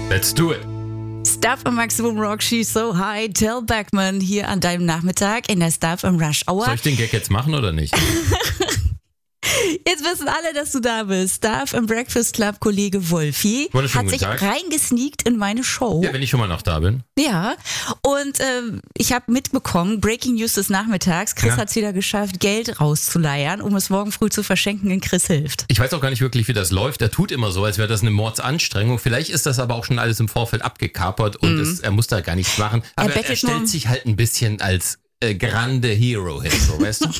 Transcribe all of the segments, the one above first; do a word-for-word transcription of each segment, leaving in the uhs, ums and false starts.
Let's do it. Stuff am Maximum Rock, She's So High, Till Beckman hier an deinem Nachmittag in der Stuff am Rush Hour. Soll ich den Gag jetzt machen oder nicht? Jetzt wissen alle, dass du da bist. Stuff im Breakfast Club Kollege Wolfi hat sich Tag. reingesneakt in meine Show. Ja, wenn ich schon mal noch da bin. Ja, und ähm, ich habe mitbekommen, Breaking News des Nachmittags, Chris ja. hat es wieder geschafft, Geld rauszuleiern, um es morgen früh zu verschenken in Chris hilft. Ich weiß auch gar nicht wirklich, wie das läuft. Er tut immer so, als wäre das eine Mordsanstrengung. Vielleicht ist das aber auch schon alles im Vorfeld abgekapert und mhm. es, er muss da gar nichts machen. Aber er, er stellt sich halt ein bisschen als äh, grande Hero hin, so, weißt du?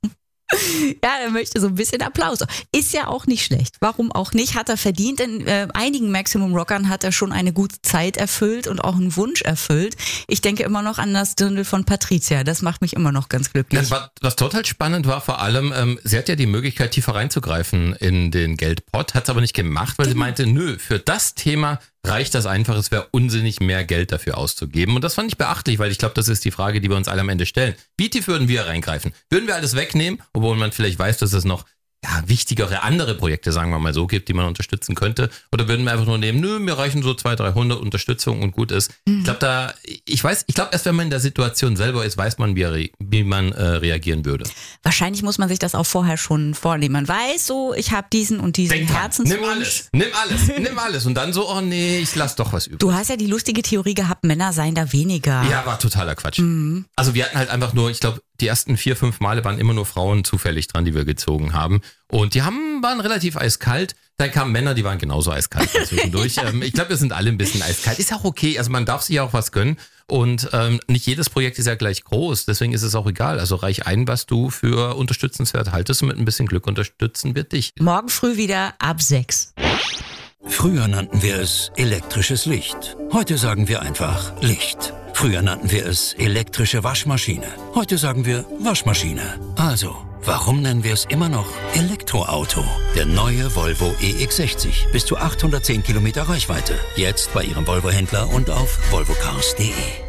Ja, er möchte so ein bisschen Applaus. Ist ja auch nicht schlecht. Warum auch nicht? Hat er verdient. In äh, einigen Maximum Rockern hat er schon eine gute Zeit erfüllt und auch einen Wunsch erfüllt. Ich denke immer noch an das Dirndl von Patricia. Das macht mich immer noch ganz glücklich. Das war, was total spannend war, vor allem, ähm, sie hat ja die Möglichkeit, tiefer reinzugreifen in den Geldpot, hat es aber nicht gemacht, weil sie meinte, nö, für das Thema reicht das einfach, es wäre unsinnig, mehr Geld dafür auszugeben. Und das fand ich beachtlich, weil ich glaube, das ist die Frage, die wir uns alle am Ende stellen. Wie tief würden wir reingreifen? Würden wir alles wegnehmen, obwohl man vielleicht weiß, dass es noch ja, wichtigere andere Projekte, sagen wir mal so, gibt, die man unterstützen könnte? Oder würden wir einfach nur nehmen, nö, mir reichen so zweihundert, dreihundert Unterstützung und gut ist. Mhm. Ich glaube, da, ich weiß, ich glaube, erst wenn man in der Situation selber ist, weiß man, wie, er, wie man äh, reagieren würde. Wahrscheinlich muss man sich das auch vorher schon vornehmen. Man weiß so, ich habe diesen und diesen Denk Herzenswunsch. Nimm alles, nimm alles, nimm alles. Und dann so, oh nee, ich lass doch was übrig. Du hast ja die lustige Theorie gehabt, Männer seien da weniger. Ja, war totaler Quatsch. Mhm. Also wir hatten halt einfach nur, ich glaube, die ersten vier, fünf Male waren immer nur Frauen zufällig dran, die wir gezogen haben. Und die haben, waren relativ eiskalt. Dann kamen Männer, die waren genauso eiskalt zwischendurch. ja. ähm, ich glaube, wir sind alle ein bisschen eiskalt. Ist ja auch okay. Also man darf sich ja auch was gönnen. Und ähm, nicht jedes Projekt ist ja gleich groß. Deswegen ist es auch egal. Also reich ein, was du für unterstützenswert haltest. Und mit ein bisschen Glück unterstützen wir dich. Morgen früh wieder ab sechs. Früher nannten wir es elektrisches Licht. Heute sagen wir einfach Licht. Früher nannten wir es elektrische Waschmaschine. Heute sagen wir Waschmaschine. Also, warum nennen wir es immer noch Elektroauto? Der neue Volvo E X sechzig. Bis zu achthundertzehn Kilometer Reichweite. Jetzt bei Ihrem Volvo-Händler und auf volvo cars punkt de.